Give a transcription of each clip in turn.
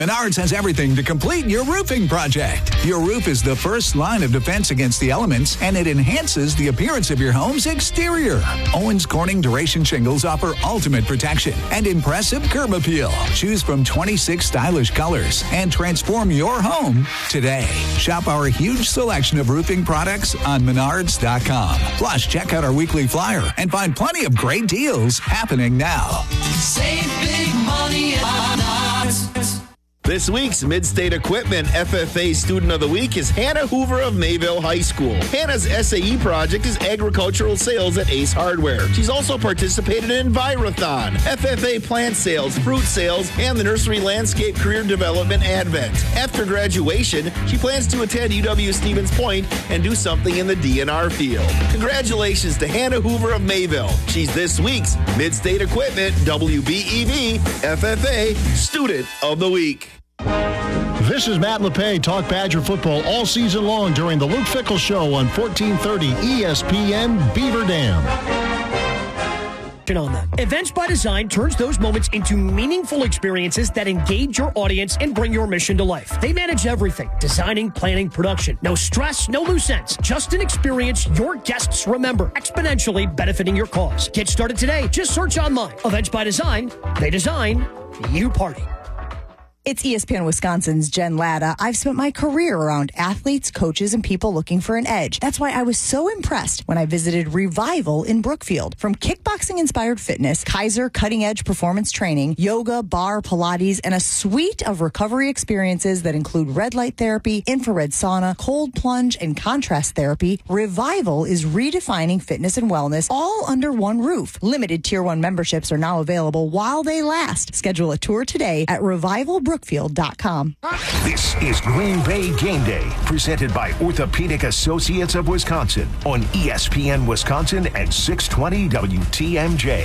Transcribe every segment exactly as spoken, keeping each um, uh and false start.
Menards has everything to complete your roofing project. Your roof is the first line of defense against the elements, and it enhances the appearance of your home's exterior. Owens Corning Duration Shingles offer ultimate protection and impressive curb appeal. Choose from twenty-six stylish colors and transform your home today. Shop our huge selection of roofing products on menards dot com. Plus, check out our weekly flyer and find plenty of great deals happening now. Save big money at Menards. This week's Mid-State Equipment F F A Student of the Week is Hannah Hoover of Mayville High School. Hannah's S A E project is agricultural sales at Ace Hardware. She's also participated in Envirothon, F F A plant sales, fruit sales, and the Nursery Landscape Career Development Advent. After graduation, she plans to attend U W Stevens Point and do something in the D N R field. Congratulations to Hannah Hoover of Mayville. She's this week's Mid-State Equipment W B E V F F A Student of the Week. This is Matt LePay, Talk Badger football all season long during the Luke Fickell Show on fourteen thirty E S P N Beaver Dam. On them. Events by Design turns those moments into meaningful experiences that engage your audience and bring your mission to life. They manage everything: designing, planning, production. No stress, no loose ends. Just an experience your guests remember, exponentially benefiting your cause. Get started today. Just search online. Events by Design. They design, you party. It's E S P N Wisconsin's Jen Latta. I've spent my career around athletes, coaches, and people looking for an edge. That's why I was so impressed when I visited Revival in Brookfield. From kickboxing-inspired fitness, Kaiser cutting-edge performance training, yoga, bar, Pilates, and a suite of recovery experiences that include red light therapy, infrared sauna, cold plunge, and contrast therapy, Revival is redefining fitness and wellness all under one roof. Limited Tier one memberships are now available while they last. Schedule a tour today at revival brookfield dot com. This is Green Bay Game Day, presented by Orthopedic Associates of Wisconsin on E S P N Wisconsin and six twenty W T M J.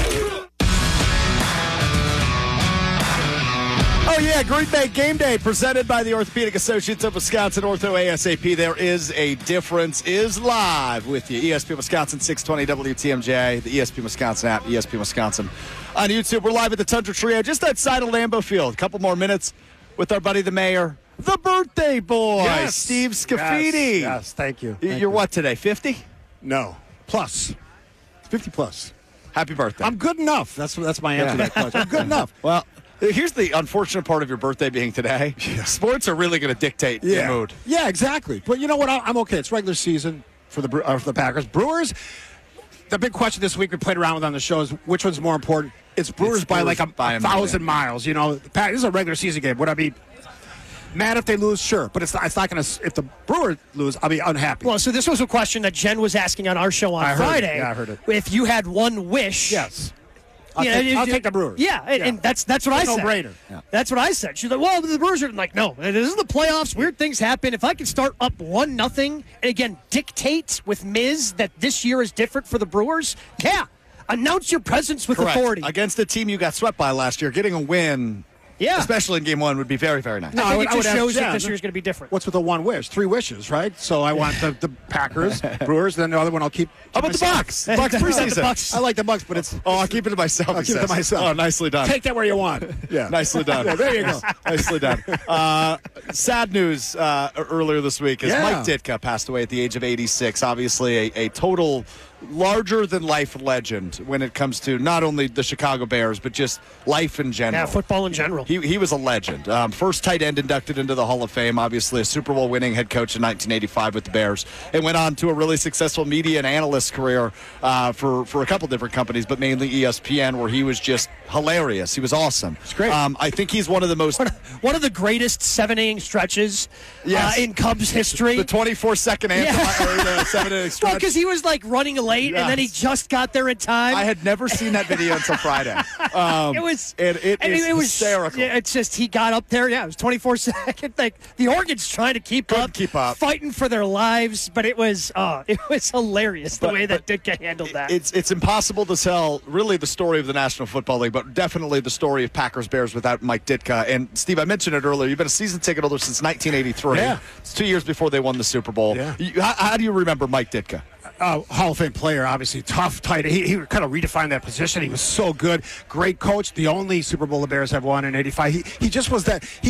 Oh, yeah, Green Bay Game Day, presented by the Orthopedic Associates of Wisconsin, Ortho ASAP. There is a difference, is live with you. E S P N Wisconsin, six twenty W T M J, the E S P N Wisconsin app, E S P N Wisconsin on YouTube. We're live at the Tundra Trio, just outside of Lambeau Field. A couple more minutes with our buddy, the mayor, the birthday boy, yes. Steve Scafidi. Yes, yes, thank you. Thank You're you. what today, fifty? No, plus. fifty plus. Happy birthday. I'm good enough. That's that's my answer Yeah. to that question. I'm good enough. Well, here's the unfortunate part of your birthday being today. Yeah. Sports are really going to dictate Yeah. your mood. Yeah, exactly. But you know what? I'm okay. It's regular season for the uh, for the Packers. Brewers, the big question this week we played around with on the show is which one's more important? It's Brewers It's by Brewers like a, by a a thousand million. miles. You know, the Pack- this is a regular season game. Would I be mad if they lose? Sure. But it's not, it's not going to – if the Brewers lose, I'll be unhappy. Well, so this was a question that Jen was asking on our show on I heard it. Friday. Yeah, I heard it. If you had one wish. Yes. I'll, you know, take, you- I'll take the Brewers. Yeah, and, Yeah. and that's that's what It's I a said. no-brainer. Yeah. That's what I said. She's like, well, the Brewers are I'm like, no, this is the playoffs. Weird things happen. If I can start up one nothing and again dictate with Miz that this year is different for the Brewers, yeah, announce your presence with Correct. authority. Against a team you got swept by last year, getting a win, Yeah. especially in game one, would be very, very nice. No, I think I would- it I would just ask shows that Jen. this year's going to be different. What's with the one wish? Three wishes, right? So I want the, the Packers, Brewers, then the other one I'll keep. How about the myself. Bucks? Bucks preseason. The Bucks. I like the Bucks, but it's. Oh, I'll keep it to myself. I'll he keep it to says. myself. Oh, nicely done. Take that where you want. Yeah. Nicely done. Yeah, there you go. Nicely done. Uh, sad news uh, earlier this week as Yeah. Mike Ditka passed away at the age of eighty-six. Obviously, a, a total larger-than-life legend when it comes to not only the Chicago Bears, but just life in general. Yeah, football in general. He, he was a legend. Um, first tight end inducted into the Hall of Fame, obviously a Super Bowl winning head coach in nineteen eighty-five with the Bears, and went on to a really successful media and analyst career uh, for, for a couple different companies, but mainly E S P N, where he was just hilarious. He was awesome. It's great. Um, I think he's one of the most... One of the greatest seven-inning stretches Yes. uh, in Cubs history. The twenty-four second anthem, Yeah. or the seven inning Well, stretch. because he was like running late, and then he Yes. just got there in time. I had never seen that video until Friday. Um, it was, and it and is it was hysterical. Yeah, it's just he got up there. Yeah, it was twenty-four second. Like the organs trying to keep Couldn't up, keep up. fighting for their lives. But it was, uh, it was hilarious the But- way that but Ditka handled that. It's it's impossible to tell really the story of the National Football League, but definitely the story of Packers Bears without Mike Ditka. And Steve, I mentioned it earlier. You've been a season ticket holder since nineteen eighty-three. Yeah. It's two years before they won the Super Bowl. Yeah. You, how, how do you remember Mike Ditka? Uh, Hall of Fame player, obviously tough, tight. He, he kind of redefined that position. He was so good, great coach. The only Super Bowl the Bears have won in eighty-five. He he just was that. He